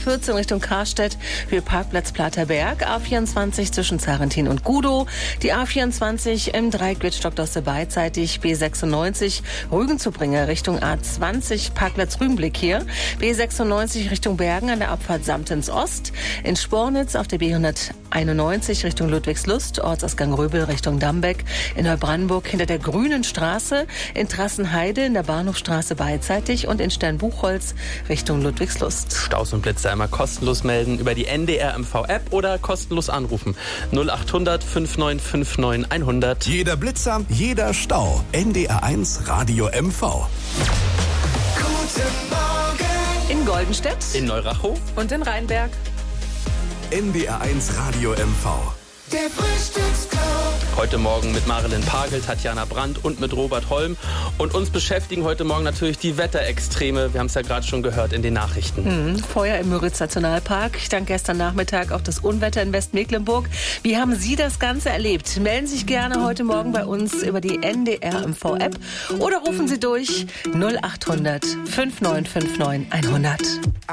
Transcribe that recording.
A14 Richtung Karstedt für Parkplatz Platerberg, A24 zwischen Zarentin und Gudow, die A24 im Dreieck Wittstock-Dosse beidseitig, B96 Rügen-Zubringer Richtung A20 Parkplatz Rügenblick hier, B96 Richtung Bergen an der Abfahrt Samtens Ost, in Spornitz auf der B191 Richtung Ludwigslust, Ortsausgang Röbel Richtung Dambeck, in Neubrandenburg hinter der Grünen Straße, in Trassenheide in der Bahnhofstraße beidseitig und in Sternbuchholz Richtung Ludwigslust. Staus und Blitzer immer kostenlos melden über die NDR MV-App oder kostenlos anrufen. 0800 5959 100. Jeder Blitzer, jeder Stau. NDR1 Radio MV. Guten Morgen. In Goldenstedt, In Neurachow und in Rheinberg. NDR1 Radio MV. Der Frühstücksclub. Heute Morgen mit Marilyn Pagel, Tatjana Brandt und mit Robert Holm. Und uns beschäftigen heute Morgen natürlich die Wetterextreme. Wir haben es ja gerade schon gehört in den Nachrichten. Feuer im Müritz Nationalpark. Dann gestern Nachmittag auch das Unwetter in Westmecklenburg. Wie haben Sie das Ganze erlebt? Melden Sie sich gerne heute Morgen bei uns über die NDR MV-App oder rufen Sie durch 0800 5959 100.